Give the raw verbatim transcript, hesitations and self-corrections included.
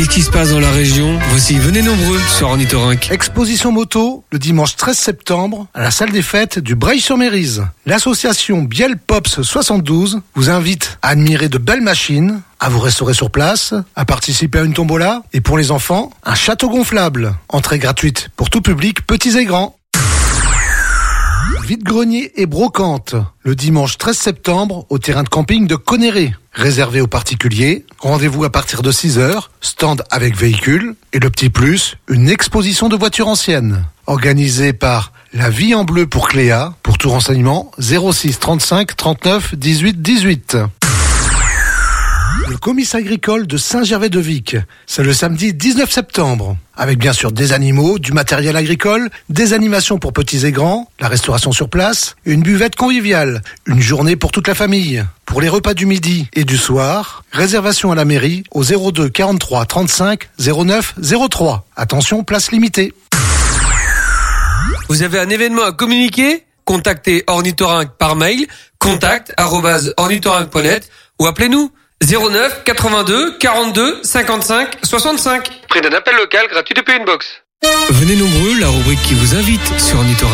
Qu'est-ce qui se passe dans la région? Voici Venez nombreux sur Ornithorynque. Exposition moto le dimanche treize septembre à la salle des fêtes du Breil-sur-Mérise. L'association Biel Pops soixante-douze vous invite à admirer de belles machines, à vous restaurer sur place, à participer à une tombola et pour les enfants, un château gonflable. Entrée gratuite pour tout public, petits et grands. Vide-grenier et brocante le dimanche treize septembre au terrain de camping de Conneré. Réservé aux particuliers, rendez-vous à partir de six heures, stand avec véhicule et le petit plus, une exposition de voitures anciennes. Organisée par La Vie en Bleu pour Cléa. Pour tout renseignement, zéro six trente-cinq trente-neuf dix-huit dix-huit. Le comice agricole de Saint-Gervais-de-Vic, c'est le samedi dix-neuf septembre. Avec bien sûr des animaux, du matériel agricole, des animations pour petits et grands, la restauration sur place, une buvette conviviale, une journée pour toute la famille. Pour les repas du midi et du soir, réservation à la mairie au zéro deux quarante-trois trente-cinq zéro neuf zéro trois. Attention, place limitée. Vous avez un événement à communiquer? Contactez Ornithorynque par mail, contact arobase ornithorynque point net ou appelez-nous zéro neuf quatre-vingt-deux quarante-deux cinquante-cinq soixante-cinq. Prix d'un appel local gratuit depuis une box. Venez nombreux, la rubrique qui vous invite sur Ornithorynque.